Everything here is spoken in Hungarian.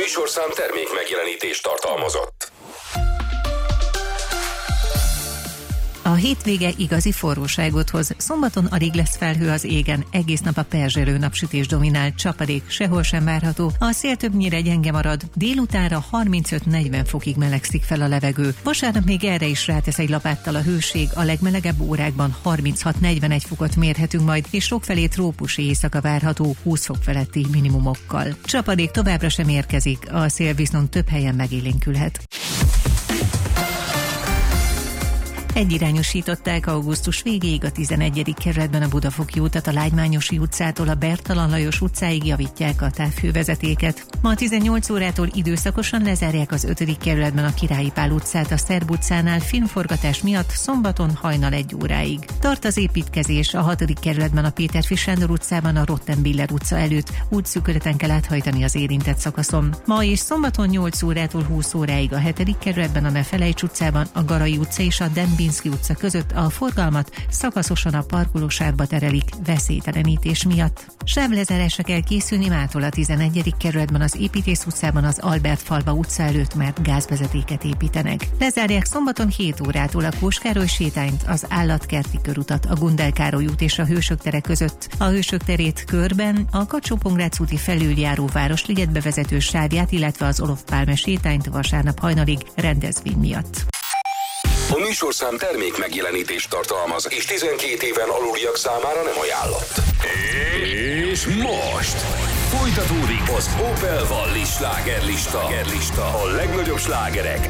műsorszám termék megjelenítést tartalmazott. A hétvége igazi forróságot hoz. Szombaton alig lesz felhő az égen, egész nap a perzselő napsütés dominál, csapadék sehol sem várható, a szél többnyire gyenge marad, délutánra 35-40 fokig melegszik fel a levegő. Vasárnap még erre is rátesz egy lapáttal a hőség, a legmelegebb órákban 36-41 fokot mérhetünk majd, és sokfelé trópusi éjszaka várható 20 fok feletti minimumokkal. Csapadék továbbra sem érkezik, a szél viszont több helyen megélénkülhet. Egyirányosították augusztus végéig a 11. kerületben a Budafoki utat, a Lágymányosi utcától a Bertalan Lajos utcáig javítják a távhővezetéket. Ma 18 órától időszakosan lezárják az 5. kerületben a Királyi Pál utcát, a Szerb utcánál filmforgatás miatt szombaton hajnal 1 óráig. Tart az építkezés a 6. kerületben a Péterfi Sándor utcában a Rottenbiller utca előtt, útszűkületen kell áthajtani az érintett szakaszon. Ma és szombaton 8 órától 20 óráig a 7. kerületben a Ne Felejts utcában, a Garai utca és a Dembinski utca között a forgalmat szakaszosan a parkolósávba terelik veszélytelenítés miatt. Sávlezárásra kell készülni mától a 11. kerületben az Építész utcában az Albert Falva utca előtt, mert gázvezetéket építenek. Lezárják szombaton 7 órától a Kós Károly sétányt, az Állatkerti körutat, a Gundel Károly út és a Hősök tere között. A Hősök terét körben a Kacsó-Pongrác úti felüljáró Városligetbe vezető sávját, illetve az Olof Pálme sétányt vasárnap hajnalig rendezvény miatt. A műsorszám termék megjelenítést tartalmaz, és 12 éven aluliak számára nem ajánlott. És most folytatódik az Opel Wallis slágerlista. A legnagyobb slágerek